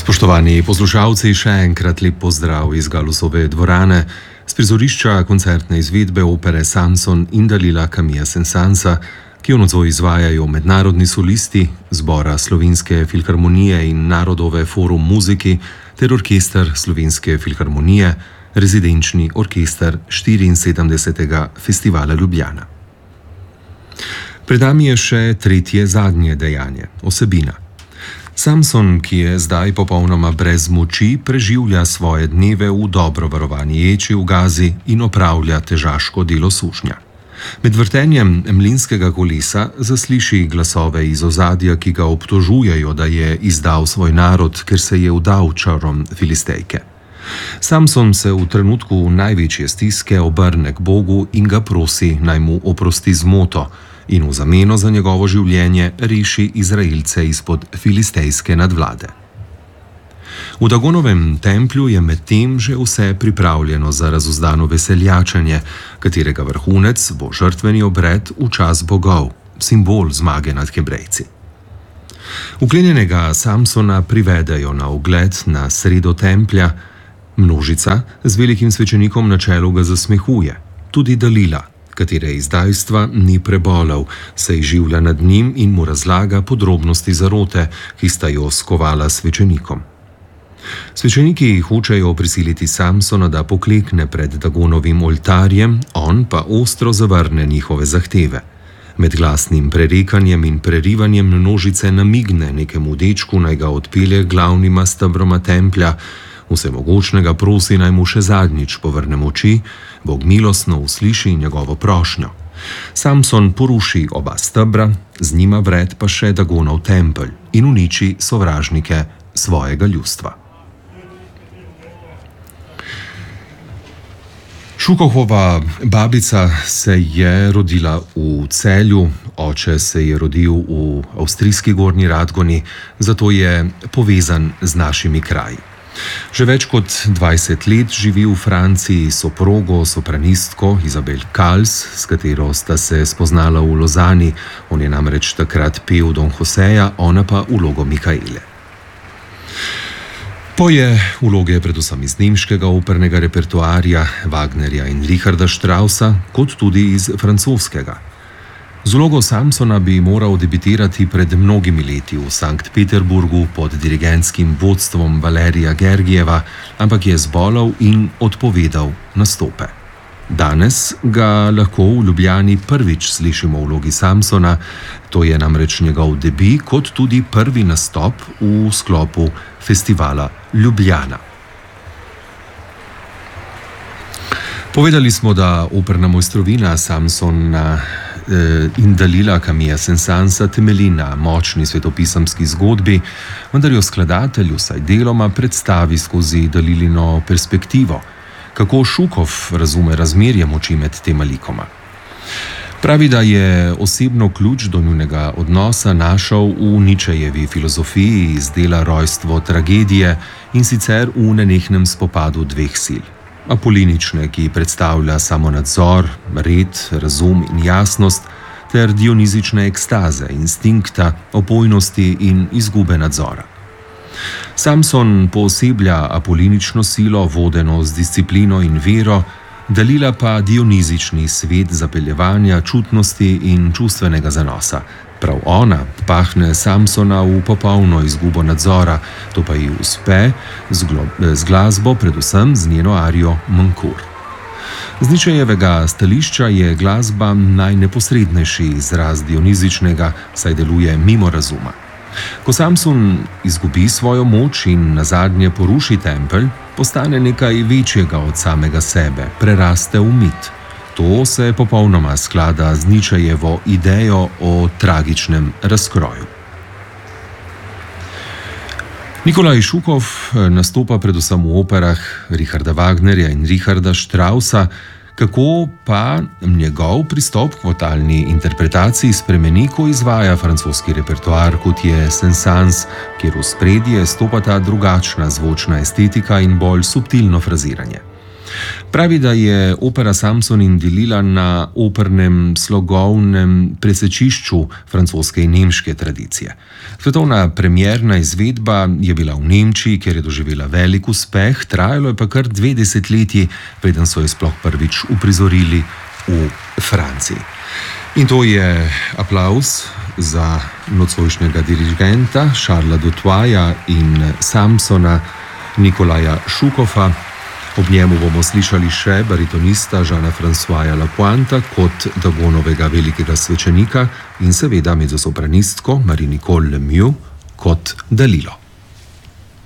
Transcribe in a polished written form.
Spoštovani poslušalci, še enkrat lep pozdrav iz Galusove dvorane, z prizorišča koncertne izvedbe opere Samson in Dalila Camilla Saint-Saënsa, ki jo nocoj izvajajo mednarodni solisti Zbora Slovenske filharmonije in Narodove forum muziki ter orkester Slovenske filharmonije, rezidenčni orkester 74. Festivala Ljubljana. Pred nami je še tretje zadnje dejanje, osebina. Samson, ki je zdaj popolnoma brez moči, preživlja svoje dneve v dobro varovani ječi v Gazi in opravlja težaško delo sužnja. Med vrtenjem mlinskega kolesa zasliši glasove iz ozadja, ki ga obtožujejo, da je izdal svoj narod, ker se je vdal čarom Filistejke. Samson se v trenutku največje stiske obrne k Bogu in ga prosi, naj mu oprosti zmoto in v zameno za njegovo življenje reši Izraelce izpod filistejske nadvlade. V Dagonovem templju je medtem že vse pripravljeno za razuzdano veseljačenje, katerega vrhunec bo žrtveni obred v čas bogov, simbol zmage nad Hebrejci. Uklenjenega Samsona privedejo na ogled na sredo templja, množica z velikim svečenikom na čelu ga zasmehuje, tudi Dalila, katere izdajstva ni prebolel, se izživlja nad njim in mu razlaga podrobnosti zarote, ki sta jo skovala svečenikom. Svečeniki hočejo prisiliti Samsona, da poklekne pred Dagonovim oltarjem, on pa ostro zavrne njihove zahteve. Med glasnim prerekanjem in prerivanjem množice namigne nekemu dečku, naj ga odpelje glavnima stebroma templja, vsemogočnega prosi, naj mu še zadnjič povrne moči, Bog milostno usliši njegovo prošnjo. Samson poruši oba stebra, z njima vred pa še Dagonov tempelj in uniči sovražnike svojega ljudstva. Šukovova babica se je rodila v Celju, oče se je rodil v avstrijski Gornji Radgoni, zato je povezan z našimi kraji. Že več kot 20 let živi v Franciji s soprogo, sopranistko Izabel Kals, s katero sta se spoznala v Lozani. On je namreč takrat pel Don Joseja, ona pa vlogo Mikaele. Poje vloge predvsem iz nemškega opernega repertoarja Wagnerja in Richarda Straussa, kot tudi iz francoskega. Z vlogo Samsona bi moral debitirati pred mnogimi leti v Sankt Peterburgu pod dirigentskim vodstvom Valerija Gergijeva, ampak je zbolel in odpovedal nastope. Danes ga lahko v Ljubljani prvič slišimo v vlogi Samsona, to je namreč njegov debi, kot tudi prvi nastop v sklopu festivala Ljubljana. Povedali smo, da operna mojstrovina Samsona in Dalila Camilla Saint-Saënsa temelji na močni svetopisemski zgodbi, vendar jo skladatelj vsaj deloma predstavi skozi Dalilino perspektivo, kako Šukov razume razmerje moči med tema likoma. Pravi, da je osebno ključ do njunega odnosa našel v Ničejevi filozofiji iz dela Rojstvo tragedije, in sicer v nenehnem spopadu dveh sil. Apolinične, ki predstavlja samonadzor, red, razum in jasnost, ter dionizične ekstaze, instinkta, opojnosti in izgube nadzora. Samson pooseblja apolinično silo, vodeno z disciplino in vero, Dalila pa dionizični svet zapeljevanja, čutnosti in čustvenega zanosa. Prav ona pahne Samsona v popolno izgubo nadzora, to pa ji uspe z glasbo, predvsem z njeno arijo Mankur. Z Ničejevega stališča je glasba najneposrednejši izraz dionizičnega, saj deluje mimo razuma. Ko Samson izgubi svojo moč in nazadnje poruši tempelj, postane nekaj večjega od samega sebe, preraste v mit. To se popolnoma sklada z Ničejevo idejo o tragičnem razkroju. Nikolaj Šukov nastopa predvsem v operah Richarda Wagnerja in Richarda Straussa, kako pa njegov pristop k vokalni interpretaciji spremeni, ko izvaja francoski repertoar, kot je Saint-Saëns, kjer v spredje stopata drugačna zvočna estetika in bolj subtilno fraziranje. Pravi, da je opera Samson in Delila na opernem slogovnem presečišču francoske in nemške tradicije. Svetovna premierna izvedba je bila v Nemčiji, kjer je doživela velik uspeh, trajalo je pa kar 2 desetletji, preden so jo sploh prvič uprizorili v Franciji. In to je aplavz za nocojšnjega dirigenta Charlesa Dutoya in Samsona Nikolaja Šukofa. Ob njemu bomo slišali še baritonista Jeana-Françoisa Lapointa kot Dagonovega velikega svečenika in seveda mezzosopranistko Marie-Nicole Lemieux kot Dalilo.